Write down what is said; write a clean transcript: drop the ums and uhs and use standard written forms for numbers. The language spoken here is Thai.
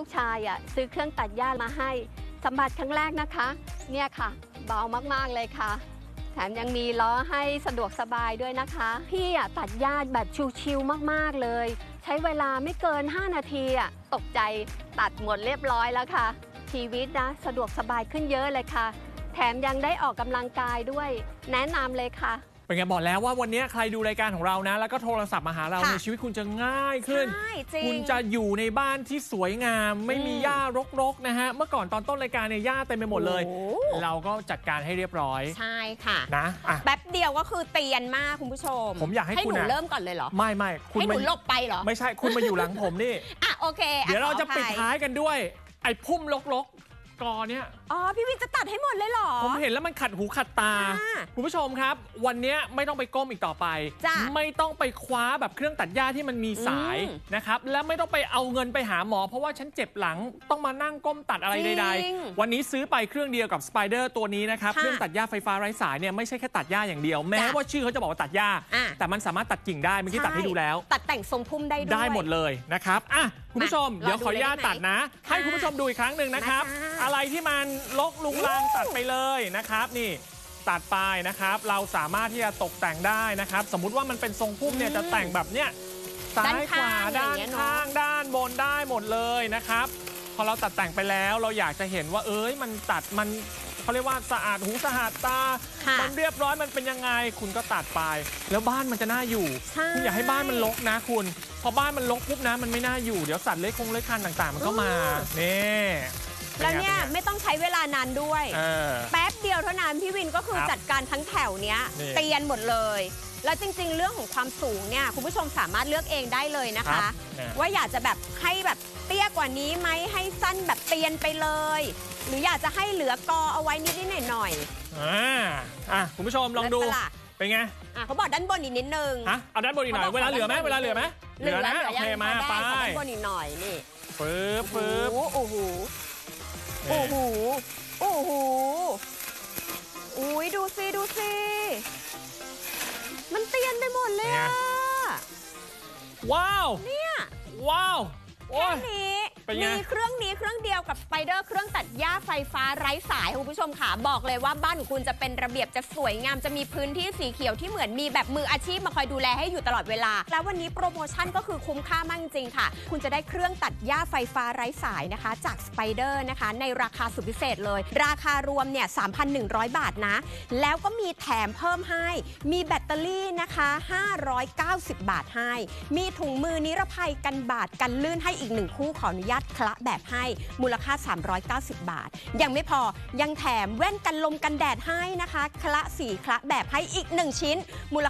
ชายซื้อเครื่องตัดหญ้ามาให้สัมผัสครั้งแรกนะคะเนี่ยค่ะเบามากๆเลยค่ะแถมยังมีล้อให้สะดวกสบายด้วยนะคะพี่ตัดหญ้าแบบชิวๆมากๆเลยใช้เวลาไม่เกิน5 นาทีตกใจตัดหมดเรียบร้อยแล้วค่ะชีวิตนะสะดวกสบายขึ้นเยอะเลยค่ะแถมยังได้ออกกำลังกายด้วยแนะนำเลยค่ะเป็นไงบอกแล้วว่าวันนี้ใครดูรายการของเรานะแล้วก็โทรศัพท์มาหาเราในชีวิตคุณจะง่ายขึ้นคุณจะอยู่ในบ้านที่สวยงามไม่มีหญ้ารกๆนะฮะเมื่อก่อนตอนต้นรายการเนี่ยหญ้าเต็มไปหมดเลยเราก็จัดการให้เรียบร้อยใช่ค่ะนะแป๊บเดียวก็คือเตียนมากคุณผู้ชมผมอยากให้คุณหนูเริ่มก่อนเลยเหรอไม่คุณให้หนูหลบไปเหรอไม่ใช่คุณมาอยู่หลังผมนี่โอเคเดี๋ยวเราจะปิดท้ายกันด้วยไอ้พุ่มรกกอเนี่ยพี่วินจะตัดให้หมดเลยเหรอผมเห็นแล้วมันขัดหูขัดตาคุณผู้ชมครับวันนี้ไม่ต้องไปก้มอีกต่อไปไม่ต้องไปคว้าแบบเครื่องตัดหญ้าที่มันมีสายนะครับและไม่ต้องไปเอาเงินไปหาหมอเพราะว่าฉันเจ็บหลังต้องมานั่งก้มตัดอะไรใดๆวันนี้ซื้อไปเครื่องเดียวกับสไปเดอร์ตัวนี้นะครับเครื่องตัดหญ้าไฟฟ้าไร้สายเนี่ยไม่ใช่แค่ตัดหญ้าอย่างเดียวแม้ว่าชื่อเขาจะบอกว่าตัดหญ้าแต่มันสามารถตัดกิ่งได้เมื่อกี้ตัดให้ดูแล้วตัดแต่งทรงพุ่มได้ด้วยได้หมดเลยนะครับคุณผู้ชมเดี๋ยวขออนุญาตตัดนะให้คุณผู้ชมดูอีกครั้งหนึ่งนะครับอะไรที่มันรกลุงลังตัดไปเลยนะครับนี่ตัดไปนะครับเราสามารถที่จะตกแต่งได้นะครับสมมุติว่ามันเป็นทรงพุ่มเนี่ยจะแต่งแบบเนี้ยซ้ายขวาด้านข้างด้านบนได้หมดเลยนะครับพอเราตัดแต่งไปแล้วเราอยากจะเห็นว่ามันตัดมันเขาเรียกว่าสะอาดหูสะอาดตามันเรียบร้อยมันเป็นยังไงคุณก็ตัดไปแล้วบ้านมันจะน่าอยู่คุณอยากให้บ้านมันรกนะคุณพอบ้านมันรกปุ๊บนะมันไม่น่าอยู่เดี๋ยวสัตว์เลื้อยคลานต่างๆมันก็มานี่แล้วเนี่ยไม่ต้องใช้เวลานานด้วยแป๊บเดียวเท่านั้นพี่วินก็คือจัดการทั้งแถวเนี้ยเตียนหมดเลยแล้วจริงๆเรื่องของความสูงเนี่ยคุณผู้ชมสามารถเลือกเองได้เลยนะคะว่าอยากจะแบบให้แบบเตี้ยกว่านี้ไหมให้สั้นแบบเตียนไปเลยหรืออยากจะให้เหลือกอเอาไว้นิดหน่อยคุณผู้ชมลองดูเป็นไงเขาบอกด้านบนอีกนิดนึงเอาด้านบนอีกหน่อยเวลาเหลือไหมเหลือนะโอเคมาไปด้านบนอีกหน่อยนี่ปึ๊บโอ้โหอุ้ยดูสิมันเตียนไปหมดเลยว้าวเนี่ยว้าวแค่นี้มีเครื่องนี้เครื่องเดียวกับสไปเดอร์เครื่องตัดหญ้าไฟฟ้าไร้สายคุณผู้ชมค่ะบอกเลยว่าบ้านของคุณจะเป็นระเบียบจะสวยงามจะมีพื้นที่สีเขียวที่เหมือนมีแบบมืออาชีพมาคอยดูแลให้อยู่ตลอดเวลาแล้ววันนี้โปรโมชั่นก็คือคุ้มค่ามากจริงค่ะคุณจะได้เครื่องตัดหญ้าไฟฟ้าไร้สายนะคะจากสไปเดอร์นะคะในราคาสุดพิเศษเลยราคารวมเนี่ย 3,100 บาทนะแล้วก็มีแถมเพิ่มให้มีแบตเตอรี่นะคะ590 บาทให้มีถุงมือนิรภัยกันบาดกันลื่นให้อีก1คู่ขออนุญาตคละแบบให้มูลค่า390 บาทยังไม่พอยังแถมแว่นกันลมกันแดดให้นะคะคละสีคละแบบให้อีก1ชิ้นมูล